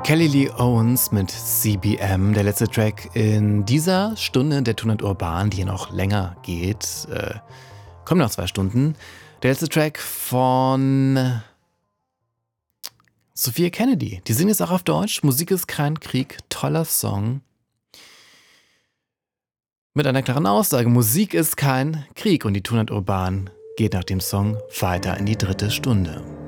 Kelly Lee Owens mit CBM, der letzte Track in dieser Stunde der Turnant Urban, die hier noch länger geht. Kommen noch 2 Stunden. Der letzte Track von Sophia Kennedy. Die singt jetzt auch auf Deutsch. Musik ist kein Krieg. Toller Song. Mit einer klaren Aussage. Musik ist kein Krieg. Und die Turnant Urban geht nach dem Song weiter in die 3. Stunde.